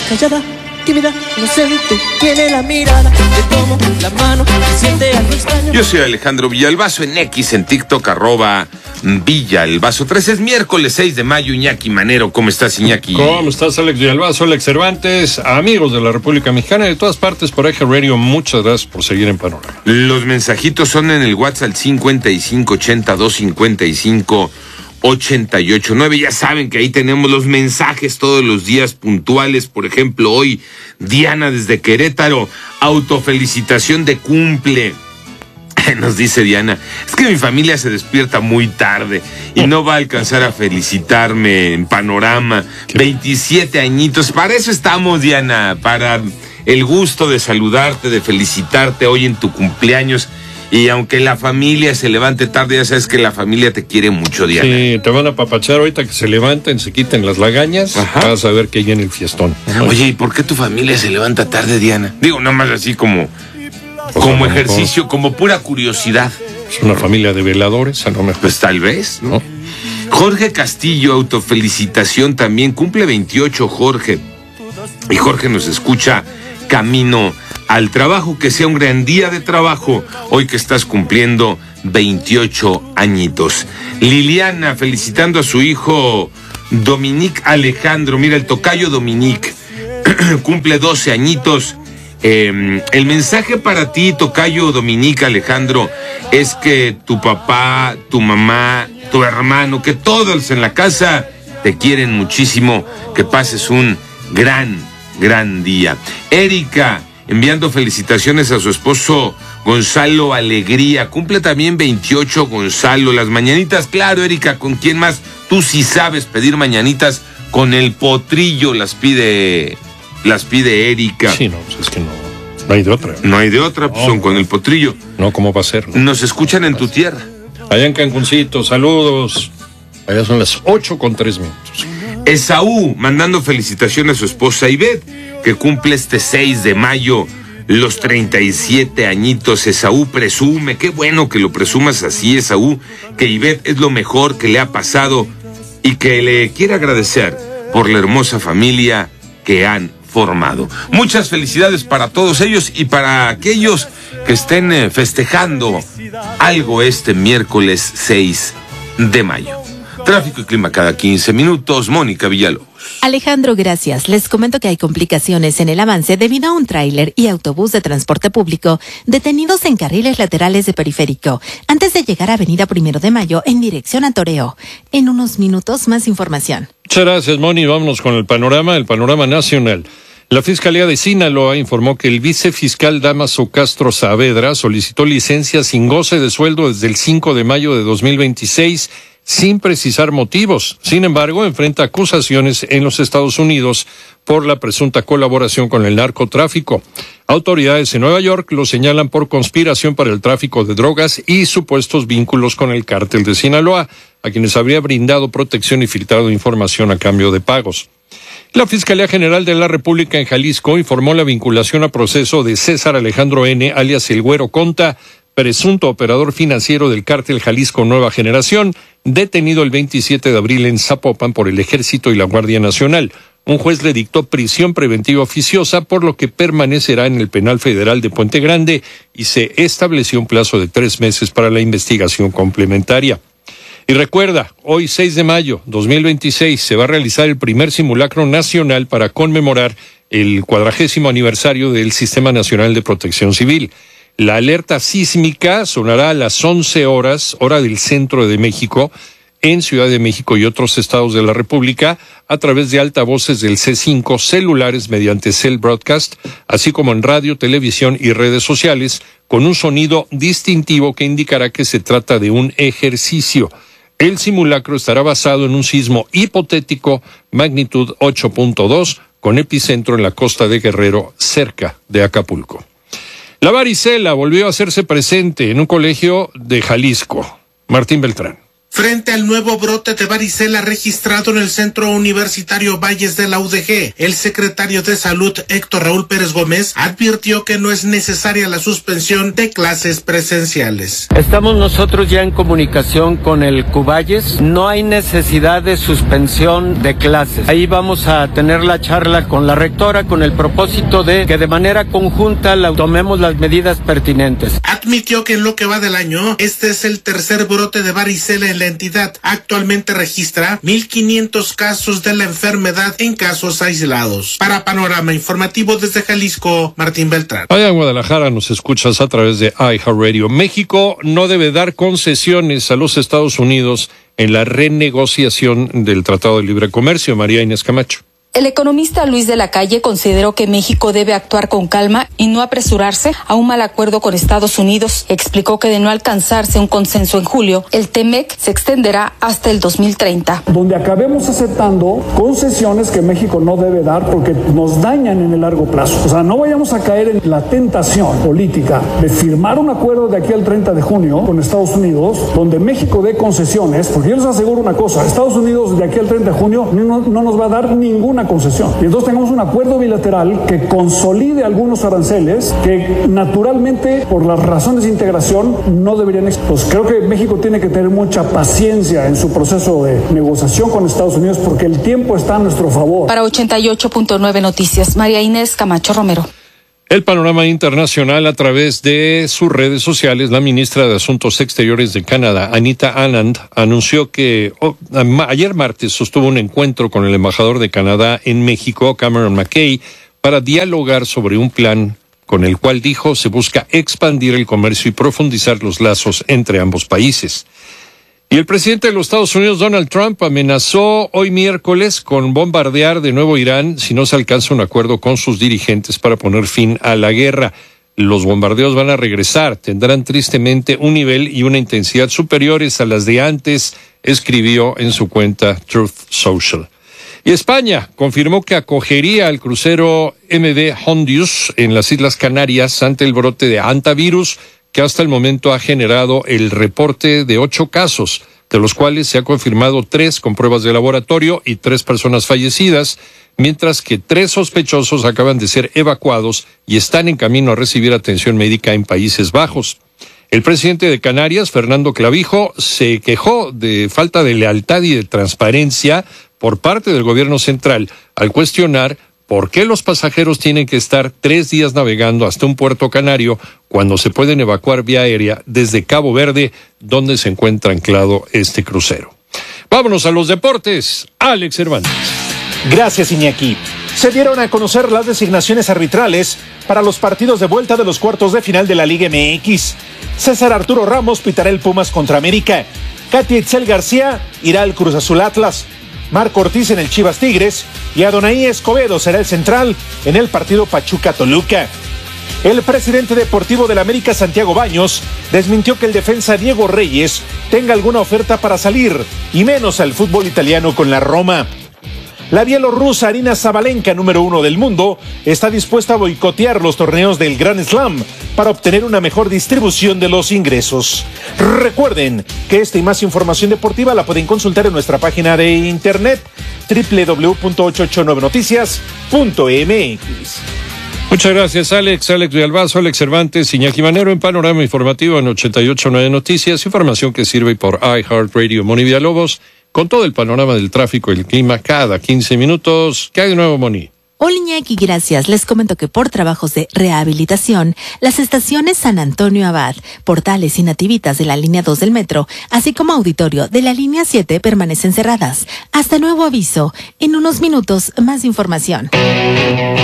callada, tímida, inocente, tiene la mirada, te tomo la mano, siente algo extraño. Yo soy Alejandro Villalbazo en X, en TikTok, @Villalbazo 3. Es miércoles 6 de mayo, Iñaki Manero. ¿Cómo estás, Iñaki? ¿Cómo estás, Alex Villalbazo, Alex Cervantes? Amigos de la República Mexicana y de todas partes por Eje Radio, muchas gracias por seguir en Panorama. Los mensajitos son en el WhatsApp 5580-255-889. Ya saben que ahí tenemos los mensajes todos los días puntuales. Por ejemplo, hoy Diana desde Querétaro, autofelicitación de cumple. Nos dice Diana, es que mi familia se despierta muy tarde y no va a alcanzar a felicitarme en Panorama. 27 añitos, para eso estamos, Diana, para el gusto de saludarte, de felicitarte hoy en tu cumpleaños. Y aunque la familia se levante tarde, ya sabes que la familia te quiere mucho, Diana. Sí, te van a apapachar ahorita que se levanten, se quiten las lagañas. Ajá. Vas a ver que hay en el fiestón. Oye, ¿y por qué tu familia se levanta tarde, Diana? Digo, nada más así como ejercicio, como pura curiosidad. Es una familia de veladores, a lo mejor. Pues tal vez, ¿no? Jorge Castillo, autofelicitación también. Cumple 28, Jorge. Y Jorge nos escucha camino al trabajo. Que sea un gran día de trabajo hoy que estás cumpliendo 28 añitos. Liliana felicitando a su hijo Dominique Alejandro. Mira, el tocayo Dominique cumple 12 añitos. El mensaje para ti, tocayo Dominique Alejandro, es que tu papá, tu mamá, tu hermano, que todos en la casa te quieren muchísimo, que pases un gran día. Erika, enviando felicitaciones a su esposo Gonzalo Alegría. Cumple también 28, Gonzalo. Las mañanitas, claro, Erika, ¿con quién más? Tú sí sabes pedir mañanitas, con el potrillo las pide Erika. Sí, no, pues es que no hay de otra. No hay de otra, pues son con el potrillo. No, ¿cómo va a ser? No. Nos escuchan en tu tierra. Allá en Cancuncito, saludos. Allá son las 8:03. Esaú, mandando felicitaciones a su esposa Ivette, que cumple este 6 de mayo los 37 añitos. Esaú presume, qué bueno que lo presumas así, Esaú, que Ivette es lo mejor que le ha pasado y que le quiere agradecer por la hermosa familia que han formado. Muchas felicidades para todos ellos y para aquellos que estén festejando algo este miércoles 6 de mayo. Tráfico y clima cada 15 minutos. Mónica Villalobos. Alejandro, gracias. Les comento que hay complicaciones en el avance debido a un tráiler y autobús de transporte público detenidos en carriles laterales de Periférico, antes de llegar a Avenida 1 de Mayo en dirección a Toreo. En unos minutos, más información. Muchas gracias, Moni. Vámonos con el panorama nacional. La Fiscalía de Sinaloa informó que el vicefiscal Dámaso Castro Saavedra solicitó licencia sin goce de sueldo desde el 5 de mayo de 2026, sin precisar motivos. Sin embargo, enfrenta acusaciones en los Estados Unidos por la presunta colaboración con el narcotráfico. Autoridades en Nueva York lo señalan por conspiración para el tráfico de drogas y supuestos vínculos con el cártel de Sinaloa, a quienes habría brindado protección y filtrado información a cambio de pagos. La Fiscalía General de la República en Jalisco informó la vinculación a proceso de César Alejandro N., alias El Güero Conta, presunto operador financiero del cártel Jalisco Nueva Generación, detenido el 27 de abril en Zapopan por el Ejército y la Guardia Nacional. Un juez le dictó prisión preventiva oficiosa, por lo que permanecerá en el Penal Federal de Puente Grande y se estableció un plazo de 3 meses para la investigación complementaria. Y recuerda, hoy 6 de mayo 2026 se va a realizar el primer simulacro nacional para conmemorar el 40º aniversario del Sistema Nacional de Protección Civil. La alerta sísmica sonará a las 11 horas, hora del centro de México, en Ciudad de México y otros estados de la República, a través de altavoces del C5, celulares mediante Cell Broadcast, así como en radio, televisión y redes sociales, con un sonido distintivo que indicará que se trata de un ejercicio. El simulacro estará basado en un sismo hipotético, magnitud 8.2, con epicentro en la costa de Guerrero, cerca de Acapulco. La varicela volvió a hacerse presente en un colegio de Jalisco. Martín Beltrán. Frente al nuevo brote de varicela registrado en el Centro Universitario Valles de la UDG, el secretario de Salud, Héctor Raúl Pérez Gómez, advirtió que no es necesaria la suspensión de clases presenciales. Estamos nosotros ya en comunicación con el Cuvalles. No hay necesidad de suspensión de clases. Ahí vamos a tener la charla con la rectora con el propósito de que de manera conjunta tomemos las medidas pertinentes. Admitió que en lo que va del año, este es el tercer brote de varicela en la entidad. Actualmente registra 1,500 casos de la enfermedad en casos aislados. Para Panorama Informativo desde Jalisco, Martín Beltrán. Allá en Guadalajara nos escuchas a través de iHeartRadio. México no debe dar concesiones a los Estados Unidos en la renegociación del Tratado de Libre Comercio. María Inés Camacho. El economista Luis de la Calle consideró que México debe actuar con calma y no apresurarse a un mal acuerdo con Estados Unidos. Explicó que de no alcanzarse un consenso en julio, el TEMEC se extenderá hasta el 2030. Donde acabemos aceptando concesiones que México no debe dar porque nos dañan en el largo plazo. O sea, no vayamos a caer en la tentación política de firmar un acuerdo de aquí al 30 de junio con Estados Unidos, donde México dé concesiones, porque yo les aseguro una cosa, Estados Unidos de aquí al 30 de junio no nos va a dar ninguna concesión. Y entonces tengamos un acuerdo bilateral que consolide algunos aranceles que naturalmente por las razones de integración no deberían existir. Pues creo que México tiene que tener mucha paciencia en su proceso de negociación con Estados Unidos porque el tiempo está a nuestro favor. Para 88.9 Noticias, María Inés Camacho Romero. El panorama internacional a través de sus redes sociales. La ministra de Asuntos Exteriores de Canadá, Anita Anand, anunció que ayer martes sostuvo un encuentro con el embajador de Canadá en México, Cameron McKay, para dialogar sobre un plan con el cual, dijo, se busca expandir el comercio y profundizar los lazos entre ambos países. Y el presidente de los Estados Unidos, Donald Trump, amenazó hoy miércoles con bombardear de nuevo Irán si no se alcanza un acuerdo con sus dirigentes para poner fin a la guerra. Los bombardeos van a regresar, tendrán tristemente un nivel y una intensidad superiores a las de antes, escribió en su cuenta Truth Social. Y España confirmó que acogería al crucero MV Hondius en las Islas Canarias ante el brote de hantavirus, que hasta el momento ha generado el reporte de 8 casos, de los cuales se ha confirmado 3 con pruebas de laboratorio y 3 personas fallecidas, mientras que 3 sospechosos acaban de ser evacuados y están en camino a recibir atención médica en Países Bajos. El presidente de Canarias, Fernando Clavijo, se quejó de falta de lealtad y de transparencia por parte del gobierno central al cuestionar ¿por qué los pasajeros tienen que estar 3 días navegando hasta un puerto canario cuando se pueden evacuar vía aérea desde Cabo Verde, donde se encuentra anclado este crucero? Vámonos a los deportes. Alex Cervantes. Gracias, Iñaki. Se dieron a conocer las designaciones arbitrales para los partidos de vuelta de los cuartos de final de la Liga MX. César Arturo Ramos pitará el Pumas contra América. Katy Itzel García irá al Cruz Azul Atlas. Marco Ortiz en el Chivas Tigres y Adonai Escobedo será el central en el partido Pachuca-Toluca. El presidente deportivo del América, Santiago Baños, desmintió que el defensa Diego Reyes tenga alguna oferta para salir, y menos al fútbol italiano con la Roma. La bielorrusa Arina Sabalenka, número 1 del mundo, está dispuesta a boicotear los torneos del Grand Slam para obtener una mejor distribución de los ingresos. Recuerden que esta y más información deportiva la pueden consultar en nuestra página de internet www.889noticias.mx. Muchas gracias, Alex Villalbazo, Alex Cervantes, Iñaki Manero en Panorama Informativo en 88.9 Noticias, información que sirve por iHeartRadio. Moni Villalobos, con todo el panorama del tráfico y el clima cada 15 minutos. ¿Qué hay de nuevo, Moni? Hola, Iñaki, gracias. Les comento que por trabajos de rehabilitación, las estaciones San Antonio Abad, Portales y Nativitas de la línea 2 del metro, así como Auditorio de la línea 7 permanecen cerradas. Hasta nuevo aviso. En unos minutos, más información.